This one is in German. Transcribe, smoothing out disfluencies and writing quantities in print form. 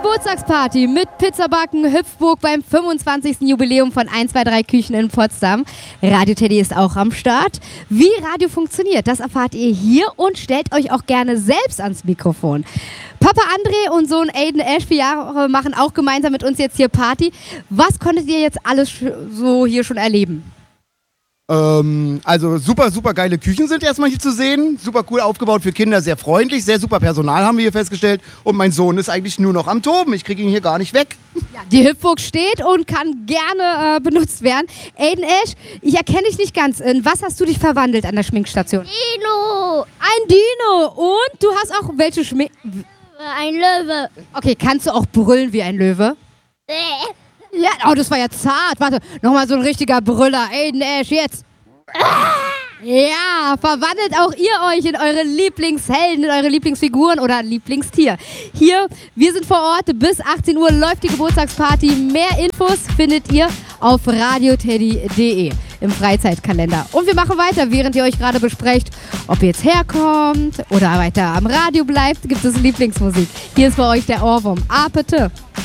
Geburtstagsparty mit Pizzabacken, Hüpfburg beim 25. Jubiläum von 123 Küchen in Potsdam. Radio Teddy ist auch am Start. Wie Radio funktioniert, das erfahrt ihr hier und stellt euch auch gerne selbst ans Mikrofon. Papa André und Sohn Aiden Ash, 4 Jahre, machen auch gemeinsam mit uns jetzt hier Party. Was konntet ihr jetzt alles so hier schon erleben? Also super geile Küchen sind erstmal hier zu sehen. Super cool aufgebaut für Kinder, sehr freundlich, sehr super Personal haben wir hier festgestellt. Und mein Sohn ist eigentlich nur noch am Toben. Ich kriege ihn hier gar nicht weg. Ja, die Hüpfburg steht und kann gerne benutzt werden. Aiden Ash, ich erkenne dich nicht ganz. In was hast du dich verwandelt an der Schminkstation? Dino! Ein Dino. Und du hast auch welche Ein Löwe. Okay, kannst du auch brüllen wie ein Löwe? Ja, oh, das war ja zart. Warte, nochmal so ein richtiger Brüller. Aiden Ash, jetzt. Ja, verwandelt auch ihr euch in eure Lieblingshelden, in eure Lieblingsfiguren oder Lieblingstier. Hier, wir sind vor Ort. Bis 18 Uhr läuft die Geburtstagsparty. Mehr Infos findet ihr auf radioteddy.de im Freizeitkalender. Und wir machen weiter, während ihr euch gerade besprecht, ob ihr jetzt herkommt oder weiter am Radio bleibt, gibt es Lieblingsmusik. Hier ist bei euch der Ohrwurm. Apete.